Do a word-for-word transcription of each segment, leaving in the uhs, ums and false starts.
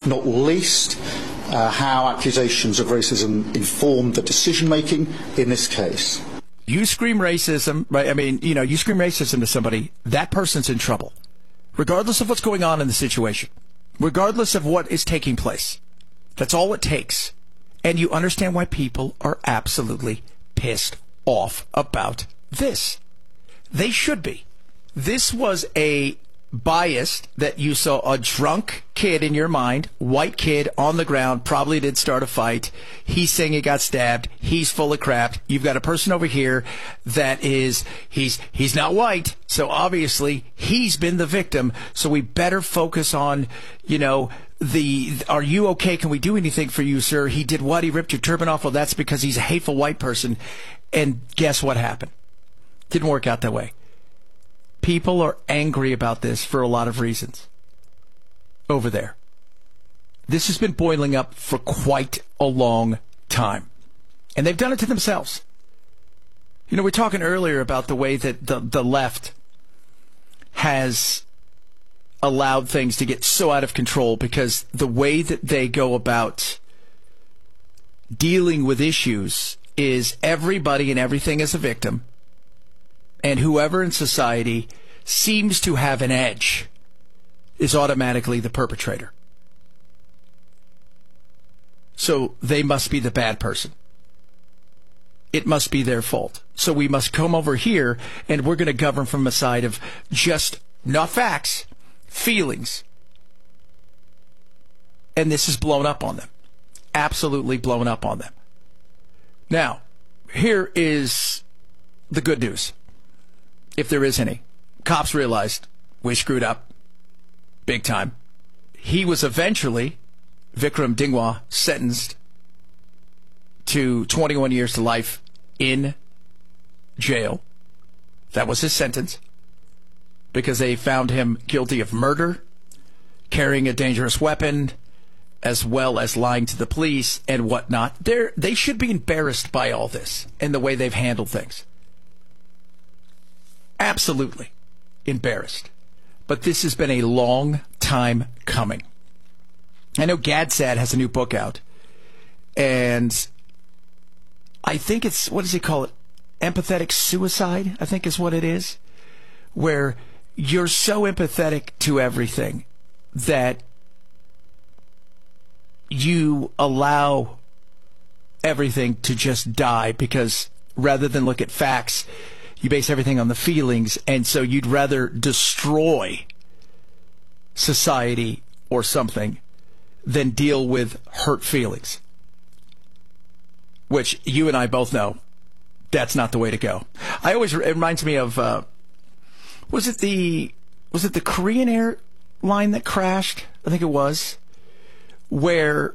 not least uh, how accusations of racism informed the decision-making in this case. You scream racism, right? I mean, you know, you scream racism to somebody, that person's in trouble, regardless of what's going on in the situation, regardless of what is taking place. That's all it takes. And you understand why people are absolutely pissed off about this. They should be. This was a bias that you saw a drunk kid in your mind, white kid on the ground, probably did start a fight. He's saying he got stabbed. He's full of crap. You've got a person over here that is, he's, he's not white. So obviously he's been the victim. So we better focus on, you know, the, are you okay? Can we do anything for you, sir? He did what? He ripped your turban off. Well, that's because he's a hateful white person. And guess what happened? Didn't work out that way. People are angry about this for a lot of reasons over there. This has been boiling up for quite a long time. And they've done it to themselves. You know, we were talking earlier about the way that the, the left has allowed things to get so out of control because the way that they go about dealing with issues is everybody and everything is a victim. And whoever in society seems to have an edge is automatically the perpetrator. So they must be the bad person. It must be their fault. So we must come over here and we're going to govern from a side of just not facts, feelings. And this is blown up on them. Absolutely blown up on them. Now, here is the good news. If there is any. Cops realized we screwed up big time. He was eventually, Vikram Dingwa, sentenced to twenty-one years to life in jail. That was his sentence because they found him guilty of murder, carrying a dangerous weapon, as well as lying to the police and whatnot. They're, they should be embarrassed by all this and the way they've handled things. Absolutely embarrassed. But this has been a long time coming. I know Gadsad has a new book out. And I think it's, what does he call it? Empathetic suicide, I think is what it is. Where you're so empathetic to everything that you allow everything to just die because rather than look at facts, you base everything on the feelings, and so you'd rather destroy society or something than deal with hurt feelings. Which you and I both know that's not the way to go. I always, it reminds me of, uh, was it the, was it the Korean airline that crashed? I think it was. Where,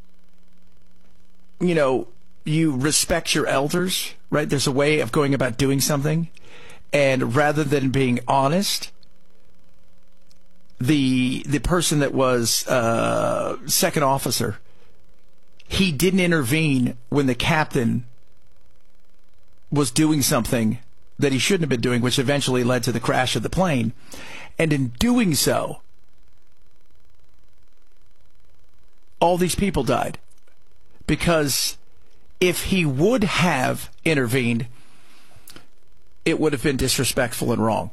you know, you respect your elders, right? There's a way of going about doing something. And rather than being honest, the the person that was uh, second officer, he didn't intervene when the captain was doing something that he shouldn't have been doing, which eventually led to the crash of the plane. And in doing so, all these people died. Because if he would have intervened, it would have been disrespectful and wrong.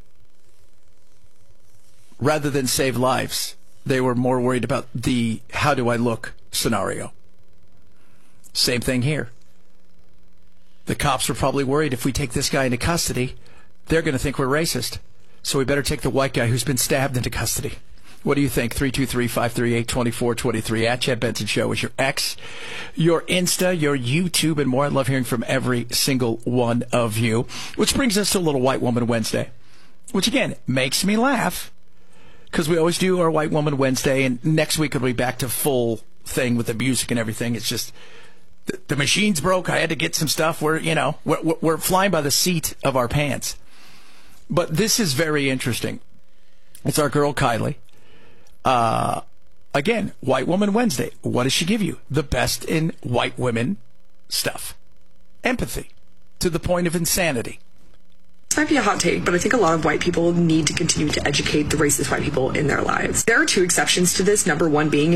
Rather than save lives, they were more worried about the how do I look scenario. Same thing here. The cops were probably worried if we take this guy into custody, they're going to think we're racist. So we better take the white guy who's been stabbed into custody. What do you think? three two three, five three eight, two four two three at Chad Benson Show is your X, your Insta, your YouTube, and more. I love hearing from every single one of you. Which brings us to a little White Woman Wednesday, which, again, makes me laugh because we always do our White Woman Wednesday, and next week we'll be back to full thing with the music and everything. It's just the, the machine's broke. I had to get some stuff. We're, you know, we're, we're flying by the seat of our pants. But this is very interesting. It's our girl Kylie. Uh, again, White Woman Wednesday. What does she give you? The best in white women stuff. Empathy to the point of insanity. This might be a hot take, but I think a lot of white people need to continue to educate the racist white people in their lives. There are two exceptions to this. Number one being